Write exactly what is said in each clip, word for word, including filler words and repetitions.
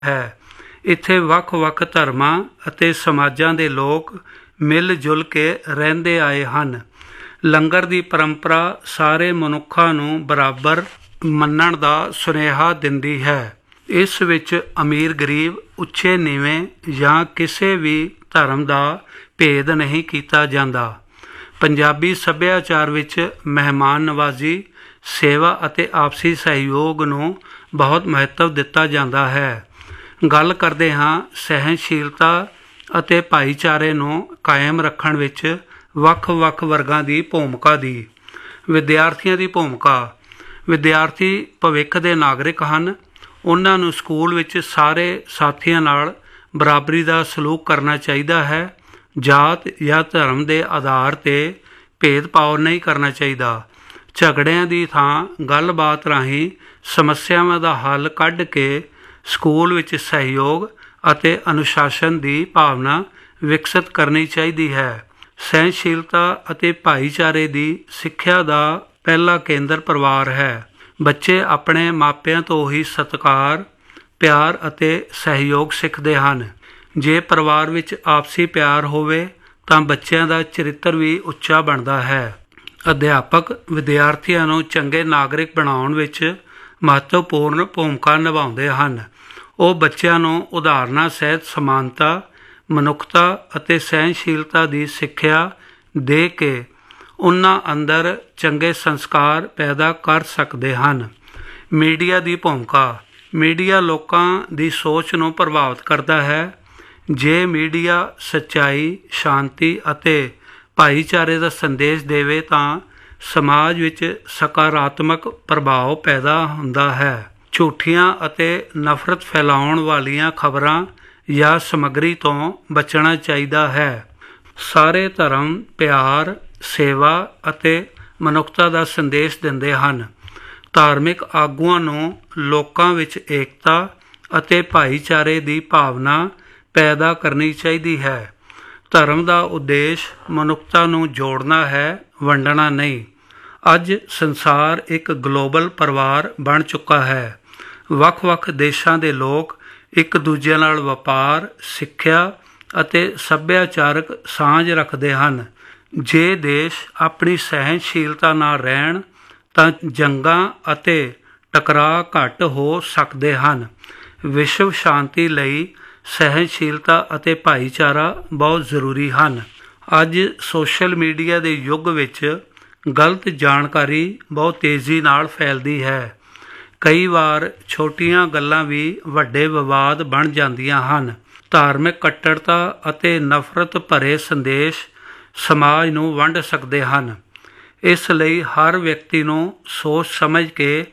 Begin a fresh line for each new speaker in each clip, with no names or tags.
ਹੈ। ਇੱਥੇ ਵੱਖ-ਵੱਖ ਧਰਮਾਂ ਅਤੇ ਸਮਾਜਾਂ ਦੇ ਲੋਕ ਮਿਲ ਜੁਲ ਕੇ ਰਹਿੰਦੇ ਆਏ ਹਨ। ਲੰਗਰ ਦੀ ਪਰੰਪਰਾ ਸਾਰੇ ਮਨੁੱਖਾਂ ਨੂੰ ਬਰਾਬਰ ਮੰਨਣ ਦਾ ਸੁਨੇਹਾ ਦਿੰਦੀ ਹੈ। ਇਸ ਵਿੱਚ ਅਮੀਰ ਗਰੀਬ, ਉੱਚੇ ਨੀਵੇਂ ਜਾਂ ਕਿਸੇ ਵੀ ਧਰਮ ਦਾ ਭੇਦ ਨਹੀਂ ਕੀਤਾ ਜਾਂਦਾ। ਪੰਜਾਬੀ ਸੱਭਿਆਚਾਰ ਵਿੱਚ ਮਹਿਮਾਨ ਨਵਾਜ਼ੀ, ਸੇਵਾ ਅਤੇ ਆਪਸੀ ਸਹਿਯੋਗ ਨੂੰ ਬਹੁਤ ਮਹੱਤਵ ਦਿੱਤਾ ਜਾਂਦਾ ਹੈ। ਗੱਲ ਕਰਦੇ ਹਾਂ ਸਹਿਣਸ਼ੀਲਤਾ ਅਤੇ ਭਾਈਚਾਰੇ ਨੂੰ ਕਾਇਮ ਰੱਖਣ ਵਿੱਚ ਵੱਖ-ਵੱਖ ਵਰਗਾਂ ਦੀ ਭੂਮਿਕਾ ਦੀ। ਵਿਦਿਆਰਥੀਆਂ ਦੀ ਭੂਮਿਕਾ। ਵਿਦਿਆਰਥੀ ਭਵਿੱਖ ਦੇ ਨਾਗਰਿਕ ਹਨ। ਉਹਨਾਂ ਨੂੰ ਸਕੂਲ ਵਿੱਚ ਸਾਰੇ ਸਾਥੀਆਂ ਨਾਲ ਬਰਾਬਰੀ ਦਾ ਸਲੂਕ ਕਰਨਾ ਚਾਹੀਦਾ ਹੈ। ਜਾਤ ਜਾਂ ਧਰਮ ਦੇ ਆਧਾਰ 'ਤੇ ਭੇਦਭਾਵ ਨਹੀਂ ਕਰਨਾ ਚਾਹੀਦਾ। ਝਗੜਿਆਂ ਦੀ ਥਾਂ ਗੱਲਬਾਤ ਰਾਹੀਂ ਸਮੱਸਿਆਵਾਂ ਦਾ ਹੱਲ ਕੱਢ ਕੇ ਸਕੂਲ ਵਿੱਚ ਸਹਿਯੋਗ ਅਤੇ ਅਨੁਸ਼ਾਸਨ ਦੀ ਭਾਵਨਾ ਵਿਕਸਿਤ ਕਰਨੀ ਚਾਹੀਦੀ ਹੈ। ਸਹਿਣਸ਼ੀਲਤਾ ਅਤੇ ਭਾਈਚਾਰੇ ਦੀ ਸਿੱਖਿਆ ਦਾ ਪਹਿਲਾ ਕੇਂਦਰ ਪਰਿਵਾਰ ਹੈ। ਬੱਚੇ ਆਪਣੇ ਮਾਪਿਆਂ ਤੋਂ ਹੀ ਸਤਿਕਾਰ, ਪਿਆਰ ਅਤੇ ਸਹਿਯੋਗ ਸਿੱਖਦੇ ਹਨ। ਜੇ ਪਰਿਵਾਰ ਵਿੱਚ ਆਪਸੀ ਪਿਆਰ ਹੋਵੇ ਤਾਂ ਬੱਚਿਆਂ ਦਾ ਚਰਿੱਤਰ ਵੀ ਉੱਚਾ ਬਣਦਾ ਹੈ। ਅਧਿਆਪਕ ਵਿਦਿਆਰਥੀਆਂ ਨੂੰ ਚੰਗੇ ਨਾਗਰਿਕ ਬਣਾਉਣ ਵਿੱਚ ਮਹੱਤਵਪੂਰਨ ਭੂਮਿਕਾ ਨਿਭਾਉਂਦੇ ਹਨ। ਉਹ ਬੱਚਿਆਂ ਨੂੰ ਉਦਾਹਰਨਾਂ ਸਹਿਤ ਸਮਾਨਤਾ, ਮਨੁੱਖਤਾ ਅਤੇ ਸਹਿਣਸ਼ੀਲਤਾ ਦੀ ਸਿੱਖਿਆ ਦੇ ਕੇ ਉਹਨਾਂ ਅੰਦਰ ਚੰਗੇ ਸੰਸਕਾਰ ਪੈਦਾ ਕਰ ਸਕਦੇ ਹਨ। ਮੀਡੀਆ ਦੀ ਭੂਮਿਕਾ। ਮੀਡੀਆ ਲੋਕਾਂ ਦੀ ਸੋਚ ਨੂੰ ਪ੍ਰਭਾਵਿਤ ਕਰਦਾ ਹੈ। ਜੇ ਮੀਡੀਆ ਸੱਚਾਈ, ਸ਼ਾਂਤੀ ਅਤੇ ਭਾਈਚਾਰੇ ਦਾ ਸੰਦੇਸ਼ ਦੇਵੇ ਤਾਂ ਸਮਾਜ ਵਿੱਚ ਸਕਾਰਾਤਮਕ ਪ੍ਰਭਾਵ ਪੈਦਾ ਹੁੰਦਾ ਹੈ। ਝੂਠੀਆਂ ਅਤੇ ਨਫ਼ਰਤ ਫੈਲਾਉਣ ਵਾਲੀਆਂ ਖਬਰਾਂ ਜਾਂ ਸਮੱਗਰੀ ਤੋਂ ਬਚਣਾ ਚਾਹੀਦਾ ਹੈ। ਸਾਰੇ ਧਰਮ ਪਿਆਰ, ਸੇਵਾ ਅਤੇ ਮਨੁੱਖਤਾ ਦਾ ਸੰਦੇਸ਼ ਦਿੰਦੇ ਹਨ। ਧਾਰਮਿਕ ਆਗੂਆਂ ਨੂੰ ਲੋਕਾਂ ਵਿੱਚ ਏਕਤਾ ਅਤੇ ਭਾਈਚਾਰੇ ਦੀ ਭਾਵਨਾ ਪੈਦਾ ਕਰਨੀ ਚਾਹੀਦੀ ਹੈ। ਧਰਮ ਦਾ ਉਦੇਸ਼ ਮਨੁੱਖਤਾ ਨੂੰ ਜੋੜਨਾ ਹੈ, ਵੰਡਣਾ ਨਹੀਂ। ਅੱਜ ਸੰਸਾਰ ਇੱਕ ਗਲੋਬਲ ਪਰਿਵਾਰ ਬਣ ਚੁੱਕਾ ਹੈ। ਵੱਖ-ਵੱਖ ਦੇਸ਼ਾਂ ਦੇ ਲੋਕ ਇੱਕ ਦੂਜੇ ਨਾਲ ਵਪਾਰ, ਸਿੱਖਿਆ ਅਤੇ ਸੱਭਿਆਚਾਰਕ ਸਾਂਝ ਰੱਖਦੇ ਹਨ। ਜੇ ਦੇਸ਼ ਆਪਣੀ ਸਹਿਣਸ਼ੀਲਤਾ ਨਾਲ ਰਹਿਣ ਤਾਂ ਜੰਗਾਂ ਅਤੇ ਟਕਰਾਅ ਘੱਟ ਹੋ ਸਕਦੇ ਹਨ। ਵਿਸ਼ਵ ਸ਼ਾਂਤੀ ਲਈ ਸਹਿਣਸ਼ੀਲਤਾ ਅਤੇ ਭਾਈਚਾਰਾ ਬਹੁਤ ਜ਼ਰੂਰੀ ਹਨ। ਅੱਜ ਸੋਸ਼ਲ ਮੀਡੀਆ ਦੇ ਯੁੱਗ ਵਿੱਚ ਗਲਤ ਜਾਣਕਾਰੀ ਬਹੁਤ ਤੇਜ਼ੀ ਨਾਲ ਫੈਲਦੀ ਹੈ। ਕਈ ਵਾਰ ਛੋਟੀਆਂ ਗੱਲਾਂ ਵੀ ਵੱਡੇ ਵਿਵਾਦ ਬਣ ਜਾਂਦੀਆਂ ਹਨ। ਧਾਰਮਿਕ ਕੱਟੜਤਾ ਅਤੇ ਨਫ਼ਰਤ ਭਰੇ ਸੰਦੇਸ਼ ਸਮਾਜ ਨੂੰ ਵੰਡ ਸਕਦੇ ਹਨ। ਇਸ ਲਈ ਹਰ ਵਿਅਕਤੀ ਨੂੰ ਸੋਚ ਸਮਝ ਕੇ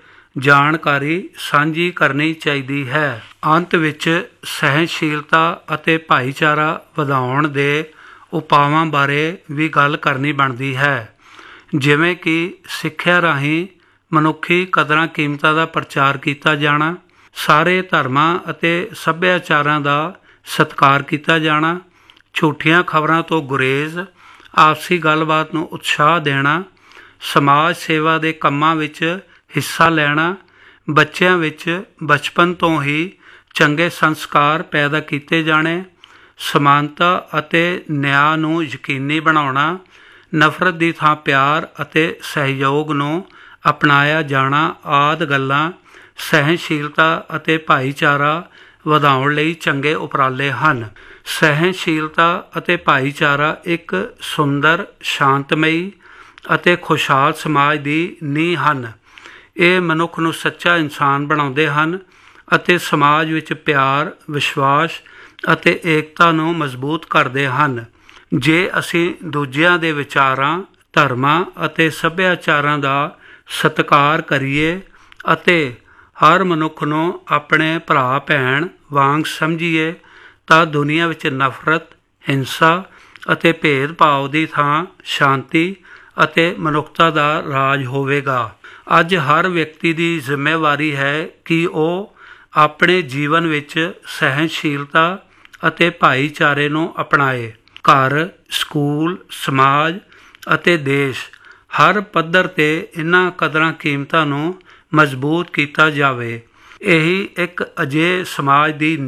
ਜਾਣਕਾਰੀ ਸਾਂਝੀ ਕਰਨੀ ਚਾਹੀਦੀ ਹੈ। ਅੰਤ ਵਿੱਚ ਸਹਿਣਸ਼ੀਲਤਾ ਅਤੇ ਭਾਈਚਾਰਾ ਵਧਾਉਣ ਦੇ ਉਪਾਵਾਂ ਬਾਰੇ ਵੀ ਗੱਲ ਕਰਨੀ ਬਣਦੀ ਹੈ। ਜਿਵੇਂ ਕਿ ਸਿੱਖਿਆ ਰਾਹੀਂ ਮਨੁੱਖੀ ਕਦਰਾਂ ਕੀਮਤਾਂ ਦਾ ਪ੍ਰਚਾਰ ਕੀਤਾ ਜਾਣਾ, ਸਾਰੇ ਧਰਮਾਂ ਅਤੇ ਸੱਭਿਆਚਾਰਾਂ ਦਾ ਸਤਿਕਾਰ ਕੀਤਾ ਜਾਣਾ, ਝੂਠੀਆਂ ਖਬਰਾਂ ਤੋਂ ਗੁਰੇਜ਼, ਆਪਸੀ ਗੱਲਬਾਤ ਨੂੰ ਉਤਸ਼ਾਹ ਦੇਣਾ, ਸਮਾਜ ਸੇਵਾ ਦੇ ਕੰਮਾਂ ਵਿੱਚ ਹਿੱਸਾ ਲੈਣਾ, ਬੱਚਿਆਂ ਵਿੱਚ ਬਚਪਨ ਤੋਂ ਹੀ ਚੰਗੇ ਸੰਸਕਾਰ ਪੈਦਾ ਕੀਤੇ ਜਾਣੇ, ਸਮਾਨਤਾ ਅਤੇ ਨਿਆਂ ਨੂੰ ਯਕੀਨੀ ਬਣਾਉਣਾ, ਨਫ਼ਰਤ ਦੀ ਥਾਂ ਪਿਆਰ ਅਤੇ ਸਹਿਯੋਗ ਨੂੰ ਅਪਣਾਇਆ ਜਾਣਾ ਆਦਿ ਗੱਲਾਂ ਸਹਿਣਸ਼ੀਲਤਾ ਅਤੇ ਭਾਈਚਾਰਾ ਵਧਾਉਣ ਲਈ ਚੰਗੇ ਉਪਰਾਲੇ ਹਨ। ਸਹਿਣਸ਼ੀਲਤਾ ਅਤੇ ਭਾਈਚਾਰਾ ਇੱਕ ਸੁੰਦਰ, ਸ਼ਾਂਤਮਈ ਅਤੇ ਖੁਸ਼ਹਾਲ ਸਮਾਜ ਦੀ ਨੀਂਹ ਹਨ। ਇਹ ਮਨੁੱਖ ਨੂੰ ਸੱਚਾ ਇਨਸਾਨ ਬਣਾਉਂਦੇ ਹਨ ਅਤੇ ਸਮਾਜ ਵਿੱਚ ਪਿਆਰ, ਵਿਸ਼ਵਾਸ ਅਤੇ ਏਕਤਾ ਨੂੰ ਮਜ਼ਬੂਤ ਕਰਦੇ ਹਨ। ਜੇ ਅਸੀਂ ਦੂਜਿਆਂ ਦੇ ਵਿਚਾਰਾਂ, ਧਰਮਾਂ ਅਤੇ ਸੱਭਿਆਚਾਰਾਂ ਦਾ ਸਤਿਕਾਰ ਕਰੀਏ ਅਤੇ ਹਰ ਮਨੁੱਖ ਨੂੰ ਆਪਣੇ ਭਰਾ ਭੈਣ ਵਾਂਗ ਸਮਝੀਏ ਤਾਂ ਦੁਨੀਆ ਵਿੱਚ ਨਫ਼ਰਤ, ਹਿੰਸਾ ਅਤੇ ਭੇਦਭਾਵ ਦੀ ਥਾਂ ਸ਼ਾਂਤੀ ਅਤੇ ਮਨੁੱਖਤਾ ਦਾ ਰਾਜ ਹੋਵੇਗਾ। ਅੱਜ ਹਰ ਵਿਅਕਤੀ ਦੀ ਜ਼ਿੰਮੇਵਾਰੀ ਹੈ ਕਿ ਉਹ ਆਪਣੇ ਜੀਵਨ ਵਿੱਚ ਸਹਿਣਸ਼ੀਲਤਾ ਅਤੇ ਭਾਈਚਾਰੇ ਨੂੰ ਅਪਣਾਏ। ਘਰ, ਸਕੂਲ, ਸਮਾਜ ਅਤੇ ਦੇਸ਼ ਹਰ ਪੱਧਰ 'ਤੇ ਇਹਨਾਂ ਕਦਰਾਂ ਕੀਮਤਾਂ ਨੂੰ ਮਜ਼ਬੂਤ ਕੀਤਾ ਜਾਵੇ। ਇਹੀ ਇੱਕ ਅਜਿਹੇ ਸਮਾਜ ਦੀ